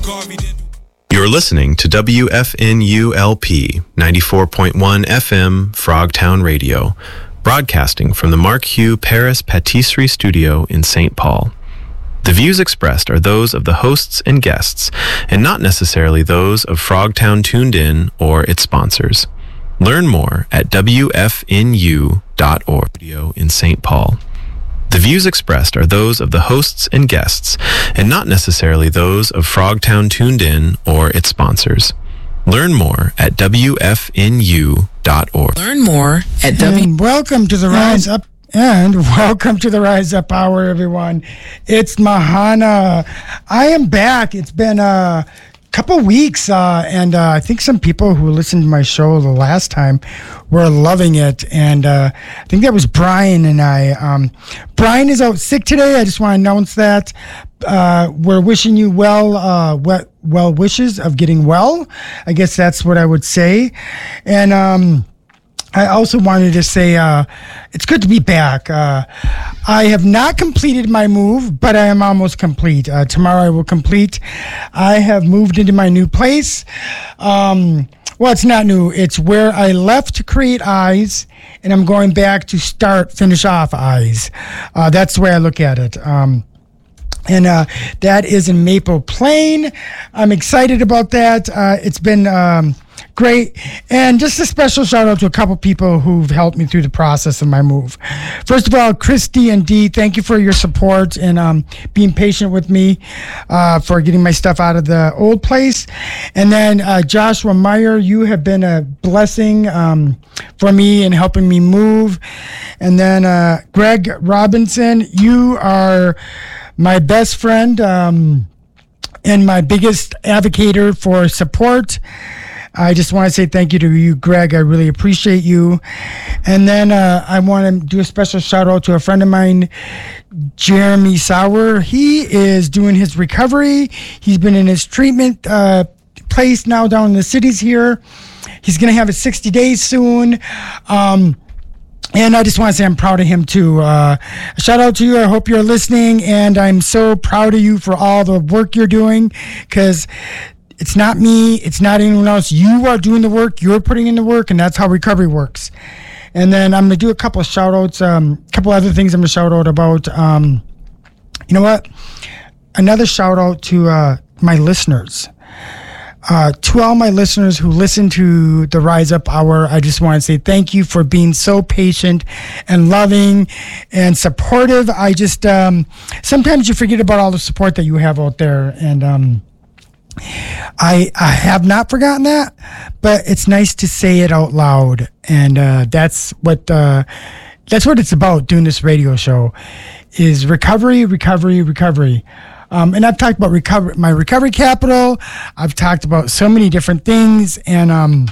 You're listening to WFNULP 94.1 FM Frogtown Radio, broadcasting from the Mark Hugh Paris Patisserie Studio in St. Paul. The views expressed are those of the hosts and guests, and not necessarily those of Frogtown Tuned In or its sponsors. Learn more at WFNU.org. Studio in St. Paul. The views expressed are those of the hosts and guests, and not necessarily those of Frogtown Tuned In or its sponsors. Learn more at WFNU.org. Learn more at Welcome to the Rise Up. And welcome to the Rise Up Hour, everyone. It's Mahana. I am back. It's been a couple weeks, and I think some people who listened to my show the last time were loving it. And I think that was Brian and I. Brian is out sick today. I just want to announce that. We're wishing you well wishes of getting well. I guess that's what I would say. And I also wanted to say it's good to be back. I have not completed my move, but I am almost complete. Tomorrow I will complete. I have moved into my new place. Well, it's not new. It's where I left to create eyes, and I'm going back to finish off eyes. That's the way I look at it. And that is in Maple Plain. I'm excited about that. It's been great. And just a special shout out to a couple people who've helped me through the process of my move. First of all, Christy and Dee, thank you for your support and being patient with me for getting my stuff out of the old place. And then Joshua Meyer, you have been a blessing for me in helping me move. And then Greg Robinson, you are my best friend and my biggest advocator for support. I just want to say thank you to you, Greg. I really appreciate you. And then I want to do a special shout out to a friend of mine, Jeremy Sauer. He is doing his recovery. He's been in his treatment place now down in the cities here. He's going to have his 60 days soon. And I just want to say I'm proud of him, too. Shout out to you. I hope you're listening. And I'm so proud of you for all the work you're doing, because it's not me. It's not anyone else. You are doing the work. You're putting in the work, and that's how recovery works. And then I'm going to do a couple of shout-outs, a couple other things I'm going to shout out about. You know what? Another shout-out to my listeners. To all my listeners who listen to the Rise Up Hour, I just want to say thank you for being so patient and loving and supportive. I just, sometimes you forget about all the support that you have out there, and I have not forgotten that, but it's nice to say it out loud, and that's what it's about. Doing this radio show is recovery. And I've talked about my recovery capital. I've talked about so many different things, and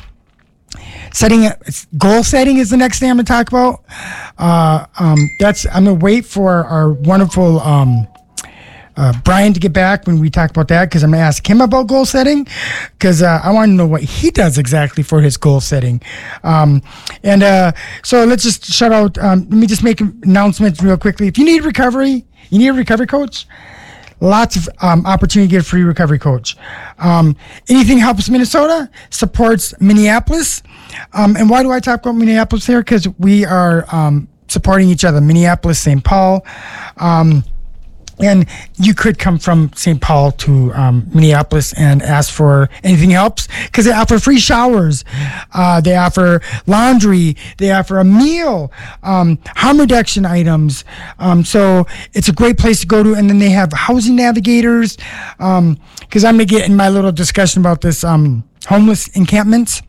goal setting is the next thing I'm going to talk about. I'm going to wait for our wonderful Brian to get back when we talk about that, because I'm going to ask him about goal setting, because I want to know what he does exactly for his goal setting. So let's just shout out. Let me just make announcements real quickly. If you need recovery, you need a recovery coach, lots of opportunity to get a free recovery coach. Anything Helps Minnesota supports Minneapolis. And why do I talk about Minneapolis here? Because we are supporting each other, Minneapolis, St. Paul. And you could come from St. Paul to Minneapolis and ask for Anything Helps, because they offer free showers. They offer laundry. They offer a meal, harm reduction items. So it's a great place to go to. And then they have housing navigators, because I'm going to get in my little discussion about this homeless encampments.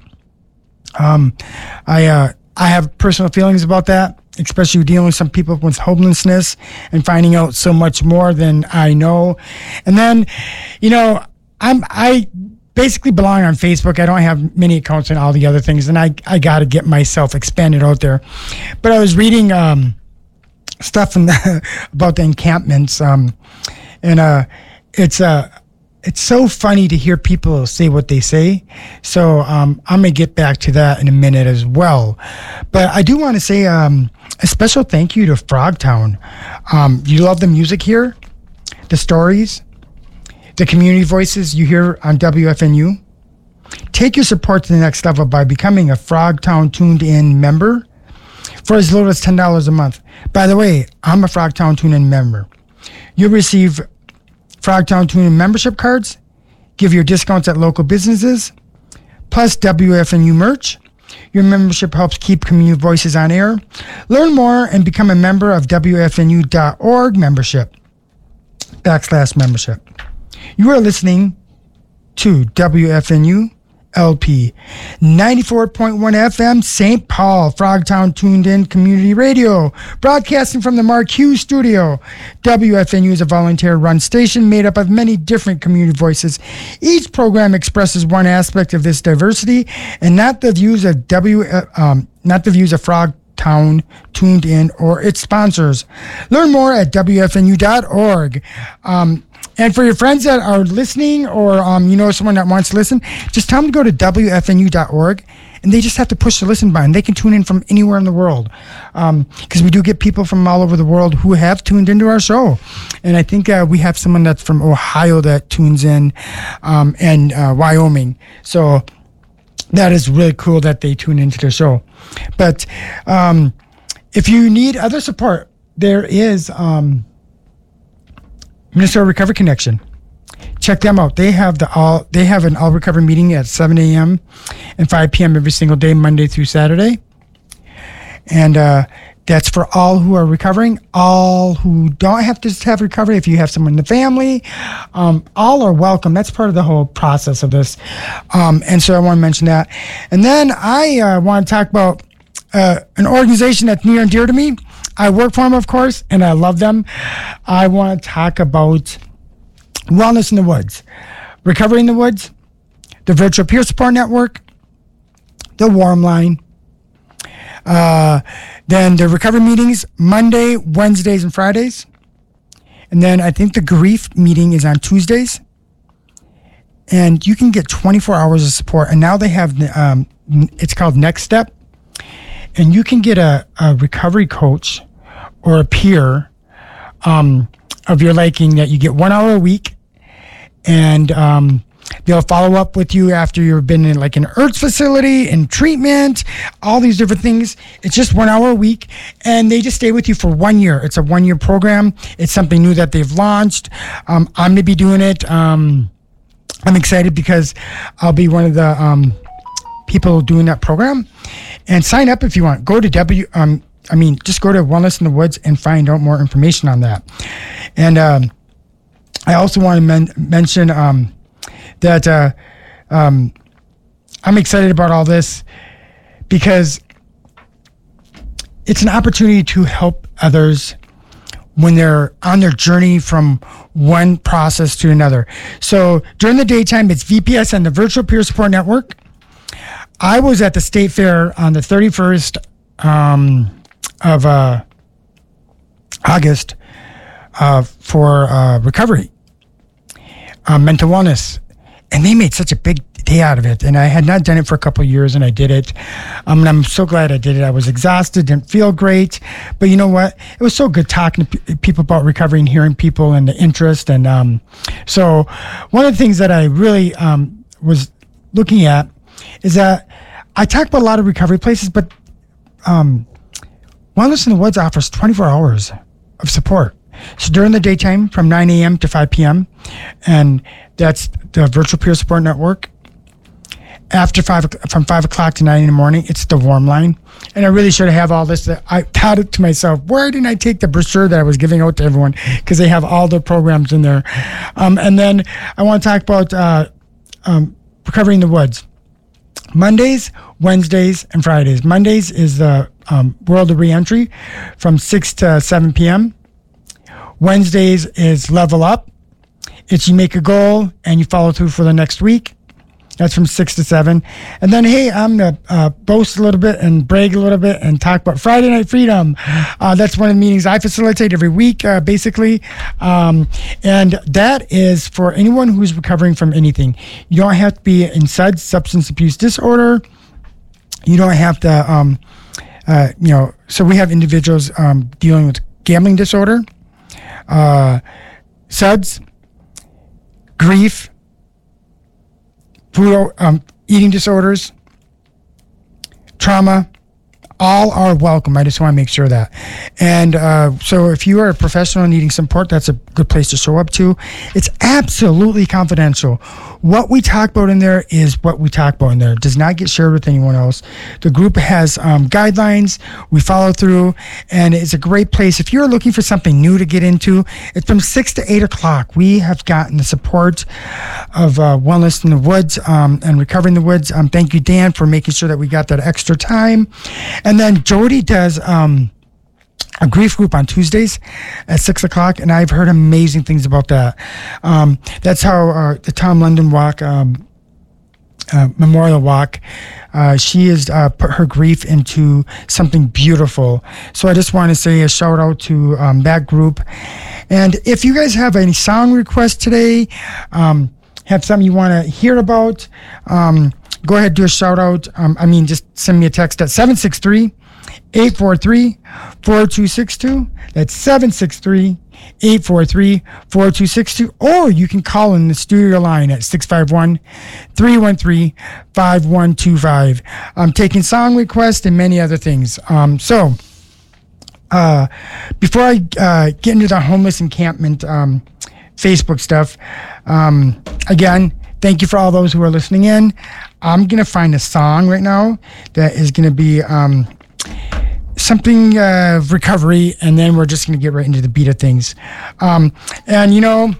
I have personal feelings about that, especially dealing with some people with homelessness and finding out so much more than I know. And then, I basically belong on Facebook. I don't have many accounts and all the other things, and I got to get myself expanded out there. But I was reading stuff about the encampments, and it's so funny to hear people say what they say. So I'm going to get back to that in a minute as well. But I do want to say a special thank you to Frogtown. You love the music here, the stories. the community voices you hear on WFNU. Take your support to the next level by becoming a Frogtown Tuned In member for as little as $10 a month. By the way, I'm a Frogtown Tuned In member. You'll receive Frogtown Tuned In membership cards, give your discounts at local businesses, plus WFNU merch. Your membership helps keep community voices on air. Learn more and become a member of WFNU.org /membership. You are listening to WFNU LP 94.1 FM St. Paul, Frogtown Tuned In Community Radio, broadcasting from the Mark Hughes Studio. WFNU is a volunteer-run station made up of many different community voices. Each program expresses one aspect of this diversity, and not the views of Frogtown Tuned In or its sponsors. Learn more at WFNU.org. And for your friends that are listening or someone that wants to listen, just tell them to go to WFNU.org, and they just have to push the listen button. They can tune in from anywhere in the world, because we do get people from all over the world who have tuned into our show. And I think we have someone that's from Ohio that tunes in, and Wyoming. So that is really cool that they tune into the show. But if you need other support, there is Minnesota Recovery Connection. Check them out. They have an all recovery meeting at 7 a.m. and 5 p.m. every single day, Monday through Saturday. And that's for all who are recovering, all who don't have to have recovery. If you have someone in the family, all are welcome. That's part of the whole process of this. And so I want to mention that. And then I want to talk about an organization that's near and dear to me. I work for them, of course, and I love them. I want to talk about Wellness in the Woods, Recovery in the Woods, the Virtual Peer Support Network, the Warm Line, then the recovery meetings Monday, Wednesdays, and Fridays. And then I think the grief meeting is on Tuesdays. And you can get 24 hours of support. And now they have, it's called Next Step. And you can get a recovery coach or a peer of your liking that you get 1 hour a week. And they'll follow up with you after you've been in like an IRTS facility, in treatment, all these different things. It's just 1 hour a week. And they just stay with you for 1 year. It's a 1 year program. It's something new that they've launched. I'm going to be doing it. I'm excited because I'll be one of the people doing that program. And sign up if you want. Go to just go to Wellness in the Woods and find out more information on that. And I also want to mention that I'm excited about all this because it's an opportunity to help others when they're on their journey from one process to another. So during the daytime, it's VPS and the Virtual Peer Support Network. I was at the State Fair on the 31st of August for recovery, mental wellness. And they made such a big day out of it. And I had not done it for a couple of years, and I did it. And I'm so glad I did it. I was exhausted, didn't feel great. But you know what? It was so good talking to people about recovery and hearing people and the interest. And so one of the things that I really was looking at is that I talk about a lot of recovery places, but Wellness in the Woods offers 24 hours of support. So during the daytime from 9 a.m. to 5 p.m., and that's the Virtual Peer Support Network. From 5 o'clock to 9 in the morning, it's the Warm Line. And I really should have all this. I thought it to myself, why didn't I take the brochure that I was giving out to everyone? Because they have all the programs in there. And then I want to talk about Recovery in the Woods. Mondays, Wednesdays, and Fridays. Mondays is the World of Reentry from 6 to 7 p.m. Wednesdays is Level Up. It's you make a goal and you follow through for the next week. That's from 6 to 7. And then, hey, I'm going to boast a little bit and brag a little bit and talk about Friday Night Freedom. That's one of the meetings I facilitate every week, basically. And that is for anyone who's recovering from anything. You don't have to be in SUD, substance abuse disorder. You don't have to, so we have individuals dealing with gambling disorder, SUDS, grief, food, eating disorders, trauma, all are welcome. I just want to make sure that. And so if you are a professional needing support, that's a good place to show up to. It's absolutely confidential. What we talk about in there is what we talk about in there. It does not get shared with anyone else. The group has guidelines. We follow through, and it's a great place. If you're looking for something new to get into, it's from 6 to 8 o'clock. We have gotten the support of Wellness in the Woods and Recovering the Woods. Thank you, Dan, for making sure that we got that extra time. And then Jody does a grief group on Tuesdays at 6 o'clock, and I've heard amazing things about that. That's how the Tom London Walk, Memorial Walk, she has put her grief into something beautiful. So I just want to say a shout out to that group. And if you guys have any song requests today, have something you want to hear about, go ahead, do a shout out. Just send me a text at 763-843-4262. That's 763-843-4262. Or you can call in the studio line at 651-313-5125. I'm taking song requests and many other things. So before I get into the homeless encampment Facebook stuff, again, thank you for all those who are listening in. I'm going to find a song right now that is going to be something of recovery, and then we're just going to get right into the beat of things. And, you know,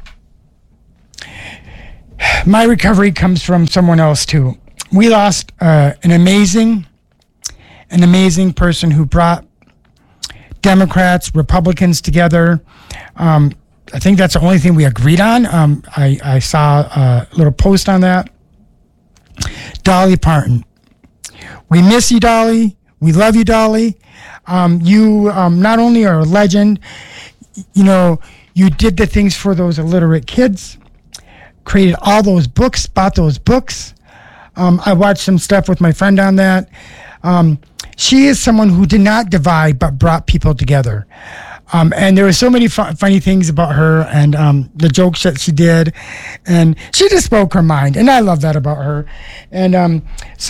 my recovery comes from someone else, too. We lost an amazing person who brought Democrats, Republicans together. I think that's the only thing we agreed on. I saw a little post on that. Dolly Parton. We miss you, Dolly. We love you, Dolly. You not only are a legend, you know, you did the things for those illiterate kids, created all those books, bought those books. I watched some stuff with my friend on that. She is someone who did not divide, but brought people together. And there were so many funny things about her and the jokes that she did. And she just spoke her mind. And I love that about her. And I'm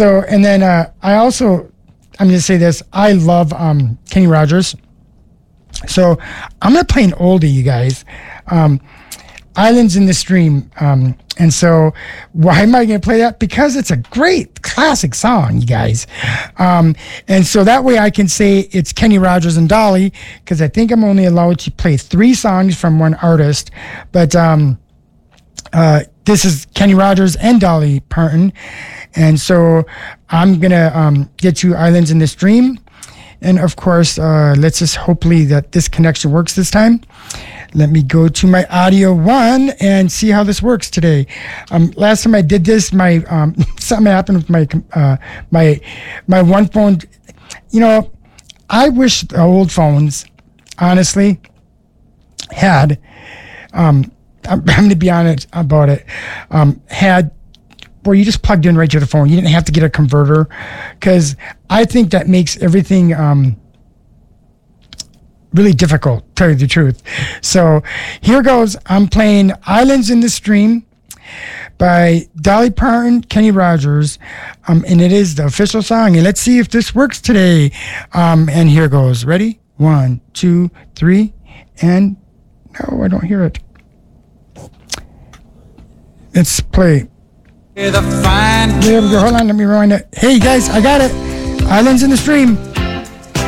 going to say this. I love Kenny Rogers. So I'm going to play an oldie, you guys. Islands in the Stream. And so why am I going to play that? Because it's a great classic song, you guys. And so that way I can say it's Kenny Rogers and Dolly, because I think I'm only allowed to play 3 songs from one artist. But this is Kenny Rogers and Dolly Parton. And so I'm going to get you Islands in the Stream. And of course, let's just hopefully that this connection works this time. Let me go to my audio one and see how this works today. Last time I did this, my something happened with my one phone. You know, I wish the old phones, honestly, had. I'm going to be honest about it. Had where you just plugged in right to the phone. You didn't have to get a converter, because I think that makes everything really difficult, to tell you the truth. So here goes. I'm playing Islands in the Stream by Dolly Parton, Kenny Rogers, and it is the official song. And let's see if this works today. And here goes. Ready? 1, 2, 3, and no, I don't hear it. Let's play. There we go. Hold on, let me rewind it. Hey guys, I got it. Islands in the Stream.